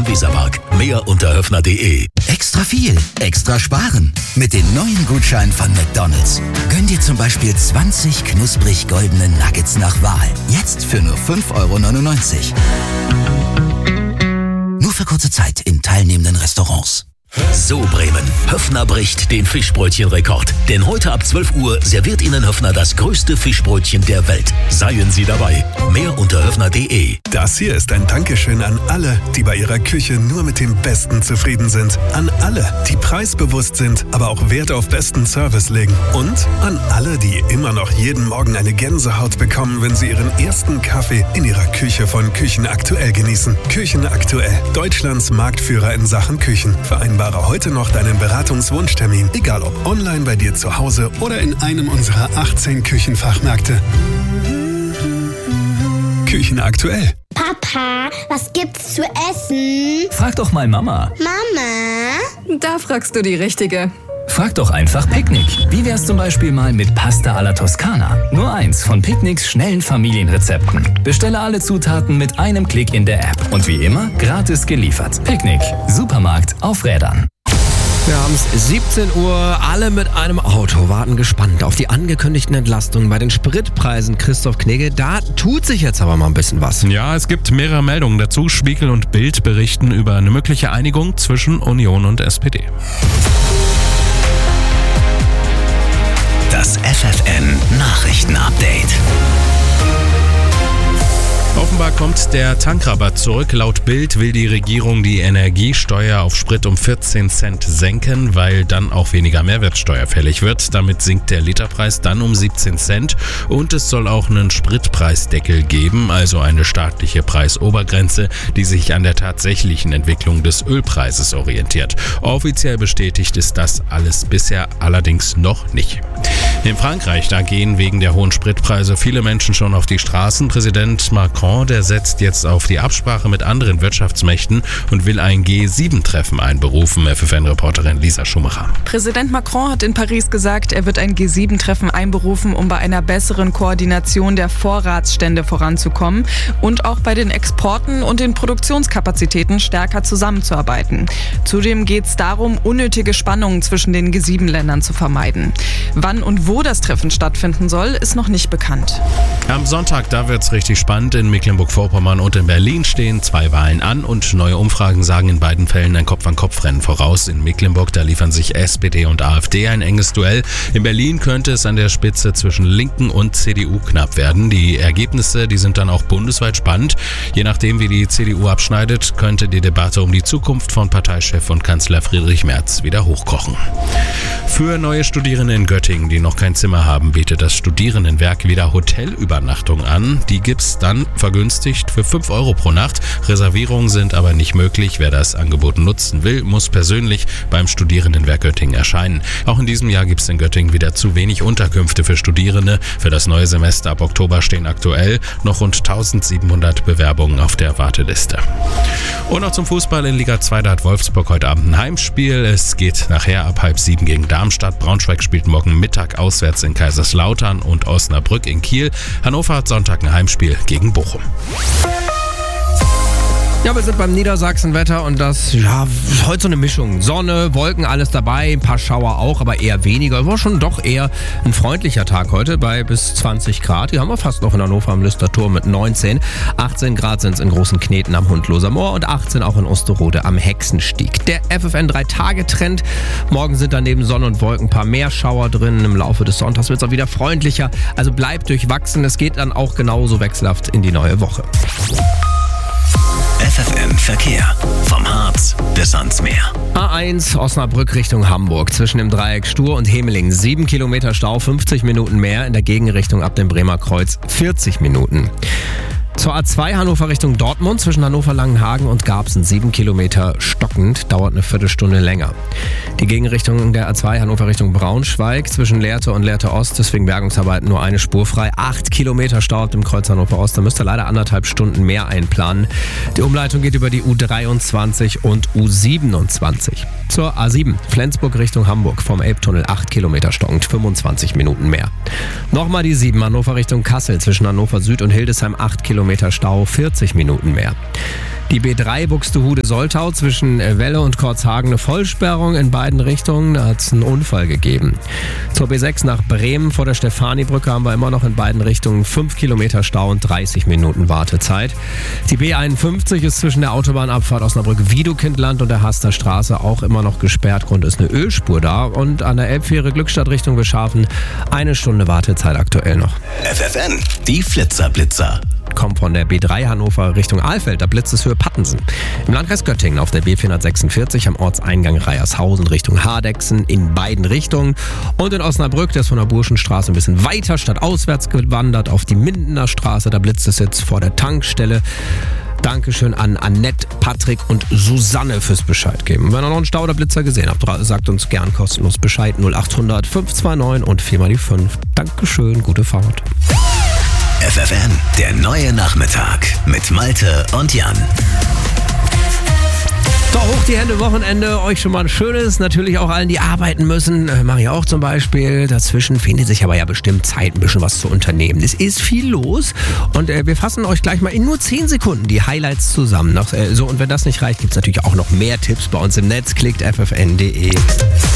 am Wesermarkt. Mehr unter höfner.de. Extra viel, extra sparen. Mit dem neuen Gutschein von McDonald's. Gönn dir zum Beispiel 20 knusprig goldene Nuggets nach Wahl. Jetzt für nur 5,99 €. Nur für kurze Zeit in teilnehmenden Restaurants. So Bremen, Höfner bricht den Fischbrötchenrekord. Denn heute ab 12 Uhr serviert Ihnen Höfner das größte Fischbrötchen der Welt. Seien Sie dabei. Mehr unter höfner.de. Das hier ist ein Dankeschön an alle, die bei ihrer Küche nur mit dem Besten zufrieden sind. An alle, die preisbewusst sind, aber auch Wert auf besten Service legen. Und an alle, die immer noch jeden Morgen eine Gänsehaut bekommen, wenn sie ihren ersten Kaffee in ihrer Küche von Küchen Aktuell genießen. Küchen Aktuell, Deutschlands Marktführer in Sachen Küchen. Vereinbare heute noch deinen Beratungswunschtermin, egal ob online bei dir zu Hause oder in einem unserer 18 Küchenfachmärkte. Küchen Aktuell. Papa, was gibt's zu essen? Frag doch mal Mama. Mama? Da fragst du die Richtige. Frag doch einfach Picknick. Wie wär's zum Beispiel mal mit Pasta alla Toskana? Nur eins von Picknicks schnellen Familienrezepten. Bestelle alle Zutaten mit einem Klick in der App. Und wie immer, gratis geliefert. Picknick. Supermarkt auf Rädern. Wir haben es 17 Uhr, alle mit einem Auto warten gespannt auf die angekündigten Entlastungen bei den Spritpreisen. Christoph Knigge, da tut sich jetzt aber mal ein bisschen was. Ja, es gibt mehrere Meldungen dazu. Spiegel und Bild berichten über eine mögliche Einigung zwischen Union und SPD. Das FFN Nachrichten-Update. Offenbar kommt der Tankrabatt zurück. Laut Bild will die Regierung die Energiesteuer auf Sprit um 14 Cent senken, weil dann auch weniger Mehrwertsteuer fällig wird. Damit sinkt der Literpreis dann um 17 Cent und es soll auch einen Spritpreisdeckel geben, also eine staatliche Preisobergrenze, die sich an der tatsächlichen Entwicklung des Ölpreises orientiert. Offiziell bestätigt ist das alles bisher allerdings noch nicht. In Frankreich, da gehen wegen der hohen Spritpreise viele Menschen schon auf die Straßen. Präsident Macron, der setzt jetzt auf die Absprache mit anderen Wirtschaftsmächten und will ein G7-Treffen einberufen. FFN-Reporterin Lisa Schumacher. Präsident Macron hat in Paris gesagt, er wird ein G7-Treffen einberufen, um bei einer besseren Koordination der Vorratsstände voranzukommen und auch bei den Exporten und den Produktionskapazitäten stärker zusammenzuarbeiten. Zudem geht es darum, unnötige Spannungen zwischen den G7-Ländern zu vermeiden. Wann und wo das Treffen stattfinden soll, ist noch nicht bekannt. Am Sonntag, da wird's richtig spannend. In Mecklenburg-Vorpommern und in Berlin stehen 2 Wahlen an und neue Umfragen sagen in beiden Fällen ein Kopf-an-Kopf-Rennen voraus. In Mecklenburg, da liefern sich SPD und AfD ein enges Duell. In Berlin könnte es an der Spitze zwischen Linken und CDU knapp werden. Die Ergebnisse, die sind dann auch bundesweit spannend. Je nachdem, wie die CDU abschneidet, könnte die Debatte um die Zukunft von Parteichef und Kanzler Friedrich Merz wieder hochkochen. Für neue Studierende in Göttingen, die noch kein Zimmer haben, bietet das Studierendenwerk wieder Hotelübernachtung an. Die gibt's dann vergünstigt für 5 € pro Nacht. Reservierungen sind aber nicht möglich. Wer das Angebot nutzen will, muss persönlich beim Studierendenwerk Göttingen erscheinen. Auch in diesem Jahr gibt's in Göttingen wieder zu wenig Unterkünfte für Studierende. Für das neue Semester ab Oktober stehen aktuell noch rund 1700 Bewerbungen auf der Warteliste. Und noch zum Fußball in Liga 2, da hat Wolfsburg heute Abend ein Heimspiel. Es geht nachher ab 6:30 gegen Darmstadt. Braunschweig spielt morgen Mittag auswärts in Kaiserslautern und Osnabrück in Kiel. Hannover hat Sonntag ein Heimspiel gegen Bochum. Ja, wir sind beim Niedersachsenwetter und das, heute so eine Mischung. Sonne, Wolken, alles dabei, ein paar Schauer auch, aber eher weniger. War schon doch eher ein freundlicher Tag heute bei bis 20 Grad. Die haben wir fast noch in Hannover am Listerturm mit 19. 18 Grad sind es in Großen Kneten am Hundloser Moor und 18 auch in Osterode am Hexenstieg. Der FFN 3-Tage-Trend. Morgen sind dann neben Sonne und Wolken ein paar mehr Schauer drin. Im Laufe des Sonntags wird es auch wieder freundlicher. Also bleibt durchwachsen. Es geht dann auch genauso wechselhaft in die neue Woche. FFN Verkehr. Vom Harz bis ans Meer. A1 Osnabrück Richtung Hamburg. Zwischen dem Dreieck Stur und Hemeling 7 Kilometer Stau, 50 Minuten mehr. In der Gegenrichtung ab dem Bremer Kreuz 40 Minuten. Zur A2 Hannover Richtung Dortmund, zwischen Hannover-Langenhagen und Garbsen 7 Kilometer stockend, dauert eine Viertelstunde länger. Die Gegenrichtung der A2 Hannover Richtung Braunschweig, zwischen Lehrte und Lehrte Ost, deswegen Bergungsarbeiten nur eine Spur frei. 8 Kilometer Stau im Kreuz Hannover Ost, da müsst ihr leider 1,5 Stunden mehr einplanen. Die Umleitung geht über die U23 und U27. Zur A7 Flensburg Richtung Hamburg, vom Elbtunnel 8 Kilometer stockend, 25 Minuten mehr. Nochmal die 7 Hannover Richtung Kassel, zwischen Hannover Süd und Hildesheim 8 Kilometer Stau, 40 Minuten mehr. Die B3 Buxtehude-Soltau zwischen Welle und Korzhagen eine Vollsperrung in beiden Richtungen. Da hat es einen Unfall gegeben. Zur B6 nach Bremen vor der Stefani-Brücke haben wir immer noch in beiden Richtungen 5 Kilometer Stau und 30 Minuten Wartezeit. Die B51 ist zwischen der Autobahnabfahrt Osnabrück-Wiedekindland und der Haster Straße auch immer noch gesperrt. Grund ist eine Ölspur da. Und an der Elbfähre Glückstadt Richtung Beschafen 1 Stunde Wartezeit aktuell noch. FFN, die Flitzerblitzer. Kommt von der B3 Hannover Richtung Ahlfeld, da blitzt es Höhe Pattensen. Im Landkreis Göttingen auf der B446 am Ortseingang Reiershausen Richtung Hardexen in beiden Richtungen. Und in Osnabrück, der ist von der Burschenstraße ein bisschen weiter stadtauswärts gewandert auf die Mindener Straße, da blitzt es jetzt vor der Tankstelle. Dankeschön an Annette, Patrick und Susanne fürs Bescheid geben. Wenn ihr noch einen Stau oder Blitzer gesehen habt, sagt uns gern kostenlos Bescheid. 0800 529 und 4 mal die 5. Dankeschön, gute Fahrt. FFN, der neue Nachmittag mit Malte und Jan. So, hoch die Hände, Wochenende, euch schon mal ein schönes, natürlich auch allen, die arbeiten müssen, mache ich auch zum Beispiel. Dazwischen findet sich aber ja bestimmt Zeit, ein bisschen was zu unternehmen. Es ist viel los und wir fassen euch gleich mal in nur 10 Sekunden die Highlights zusammen. Und wenn das nicht reicht, gibt es natürlich auch noch mehr Tipps bei uns im Netz. Klickt ffn.de.